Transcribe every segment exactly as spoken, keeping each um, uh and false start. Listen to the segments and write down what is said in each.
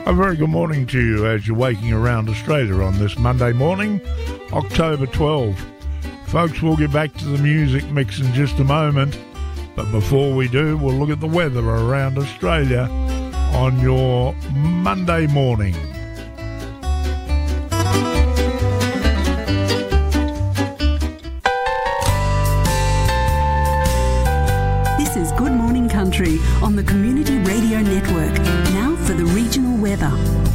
A very good morning to you as you're waking around Australia on this Monday morning, October twelfth. Folks, we'll get back to the music mix in just a moment, but before we do, we'll look at the weather around Australia on your Monday morning. This is Good Morning Country on the Community Radio Network. Now for the regional weather.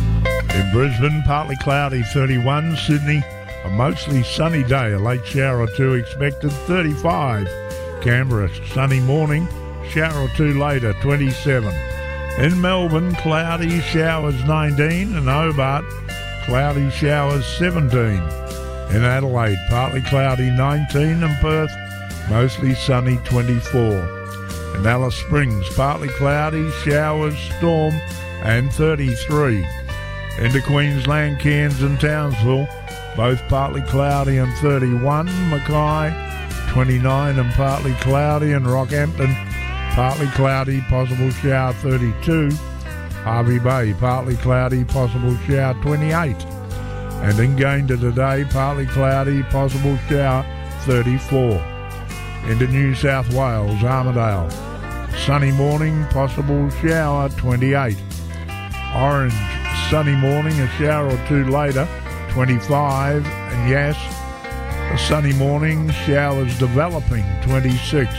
In Brisbane, partly cloudy, thirty-one. Sydney, a mostly sunny day, a late shower or two expected, thirty-five. Canberra, sunny morning, shower or two later, twenty-seven. In Melbourne, cloudy, showers, nineteen. In Hobart, cloudy, showers, seventeen. In Adelaide, partly cloudy, nineteen. And Perth, mostly sunny, twenty-four. In Alice Springs, partly cloudy, showers, storm, and thirty-three. Into Queensland, Cairns and Townsville, both partly cloudy and thirty-one. Mackay, twenty-nine and partly cloudy. And Rockhampton, partly cloudy, possible shower, thirty-two. Hervey Bay, partly cloudy, possible shower, twenty-eight. And in Gayndah today, partly cloudy, possible shower, thirty-four. Into New South Wales, Armidale, sunny morning, possible shower, twenty-eight. Orange, sunny morning, a shower or two later, twenty-five. And yes, a sunny morning, showers developing, twenty-six.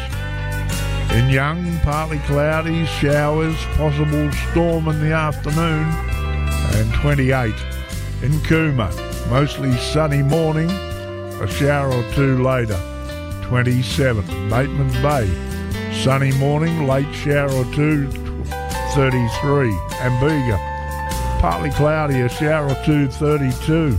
In Young, partly cloudy, showers, possible storm in the afternoon, and twenty-eight. In Cooma, mostly sunny morning, a shower or two later, twenty-seven. Batemans Bay, sunny morning, late shower or two, thirty-three. And Bega, partly cloudy, a shower or two, thirty-two.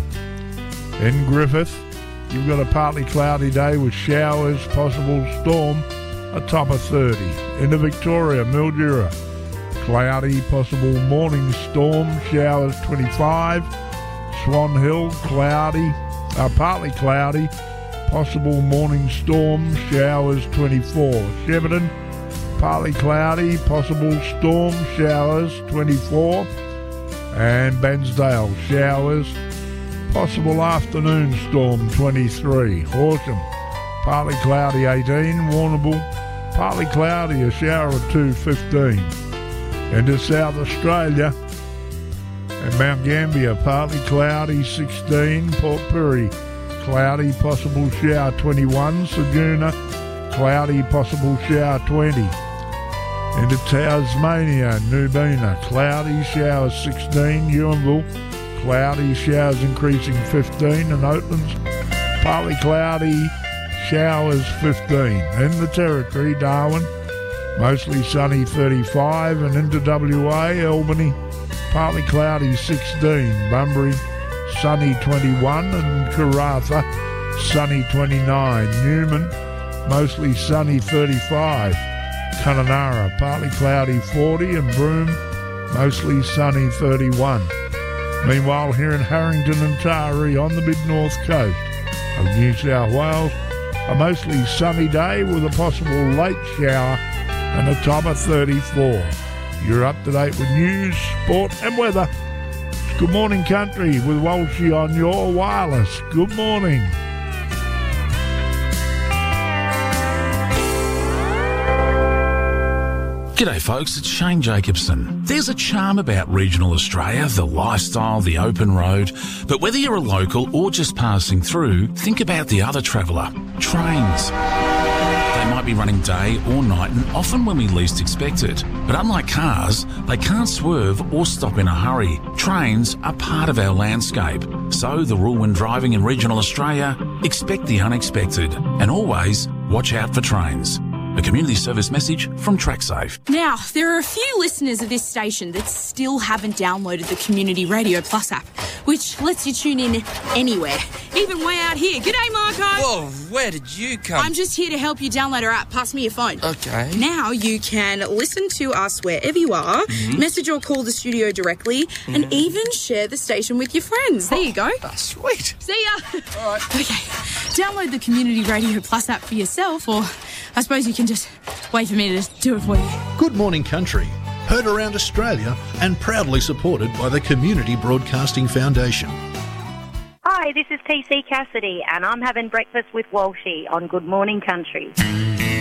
In Griffith, you've got a partly cloudy day with showers, possible storm, a top of thirty. Into Victoria, Mildura, cloudy, possible morning storm, showers, twenty-five. Swan Hill, cloudy, uh, partly cloudy, possible morning storm, showers, twenty-four. Shepparton, partly cloudy, possible storm, showers, twenty-four. And Bairnsdale, showers, possible afternoon storm, twenty-three. Horsham, partly cloudy, eighteen. Warrnambool, partly cloudy, a shower or two, fifteen. Into South Australia, and Mount Gambier, partly cloudy, sixteen. Port Pirie, cloudy, possible shower, twenty-one. Saguna, cloudy, possible shower, twenty. Into Tasmania, Nubina, cloudy, showers, sixteen. Ewanville, cloudy, showers increasing, fifteen. And Oatlands, partly cloudy, showers, fifteen. In the Territory, Darwin, mostly sunny, thirty-five. And into W A, Albany, partly cloudy, sixteen. Bunbury, sunny, twenty-one. And Karratha, sunny, twenty-nine. Newman, mostly sunny, thirty-five. Kununurra, partly cloudy, forty. And Broome, mostly sunny, thirty-one. Meanwhile, here in Harrington and Taree on the mid-north coast of New South Wales, a mostly sunny day with a possible late shower and a top of thirty-four. You're up to date with news, sport and weather. It's Good Morning Country with Walshy on your wireless. Good morning. G'day folks, it's Shane Jacobson. There's a charm about regional Australia, the lifestyle, the open road. But whether you're a local or just passing through, think about the other traveller, trains. They might be running day or night and often when we least expect it. But unlike cars, they can't swerve or stop in a hurry. Trains are part of our landscape. So the rule when driving in regional Australia, expect the unexpected and always watch out for trains. A community service message from TrackSafe. Now, there are a few listeners of this station that still haven't downloaded the Community Radio Plus app, which lets you tune in anywhere, even way out here. G'day, Marco. Whoa, where did you come? I'm just here to help you download our app. Pass me your phone. Okay. Now you can listen to us wherever you are, mm-hmm. message or call the studio directly, mm-hmm. and even share the station with your friends. There you go. Oh, sweet. See ya. All right. Okay. Download the Community Radio Plus app for yourself, or I suppose you can just wait for me to do it for you. Good Morning Country, heard around Australia and proudly supported by the Community Broadcasting Foundation. Hi, this is T C Cassidy, and I'm having breakfast with Walshy on Good Morning Country.